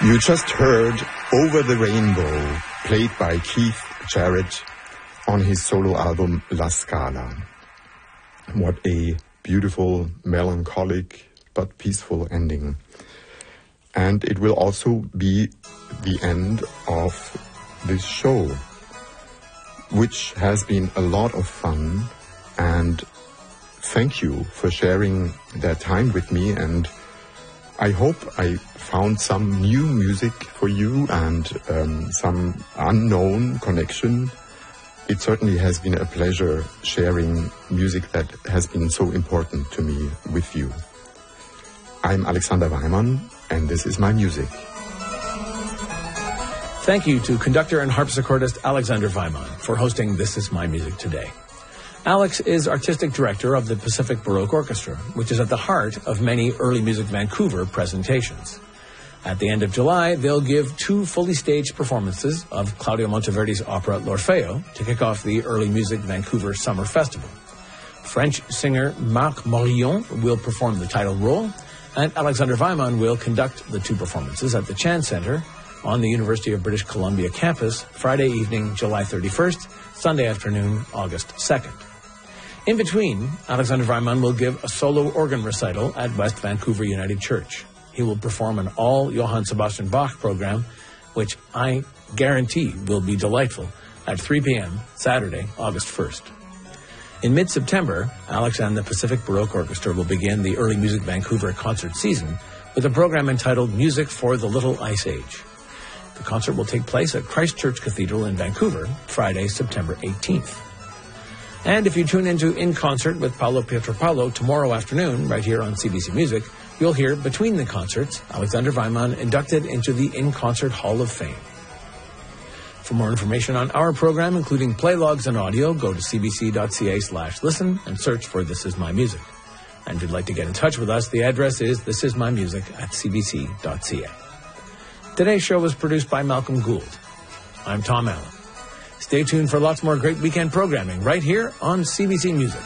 You just heard Over the Rainbow, played by Keith Jarrett on his solo album La Scala. What a beautiful, melancholic, but peaceful ending. And it will also be the end of this show, which has been a lot of fun. And thank you for sharing that time with me, and I hope I found some new music for you and some unknown connection. It certainly has been a pleasure sharing music that has been so important to me with you. I'm Alexander Weimann, and this is my music. Thank you to conductor and harpsichordist Alexander Weimann for hosting This Is My Music today. Alex is artistic director of the Pacific Baroque Orchestra, which is at the heart of many Early Music Vancouver presentations. At the end of July, they'll give 2 fully staged performances of Claudio Monteverdi's opera L'Orfeo to kick off the Early Music Vancouver Summer Festival. French singer Marc Morillon will perform the title role, and Alexander Weimann will conduct the 2 performances at the Chan Center on the University of British Columbia campus Friday evening, July 31st, Sunday afternoon, August 2nd. In between, Alexander Weimann will give a solo organ recital at West Vancouver United Church. He will perform an all Johann Sebastian Bach program, which I guarantee will be delightful, at 3 p.m. Saturday, August 1st. In mid-September, Alex and the Pacific Baroque Orchestra will begin the Early Music Vancouver concert season with a program entitled Music for the Little Ice Age. The concert will take place at Christ Church Cathedral in Vancouver, Friday, September 18th. And if you tune into In Concert with Paolo Pietropalo tomorrow afternoon, right here on CBC Music, you'll hear between the concerts, Alexander Weimann inducted into the In Concert Hall of Fame. For more information on our program, including play logs and audio, go to cbc.ca/listen and search for This Is My Music. And if you'd like to get in touch with us, the address is thisismymusic@cbc.ca. Today's show was produced by Malcolm Gould. I'm Tom Allen. Stay tuned for lots more great weekend programming right here on CBC Music.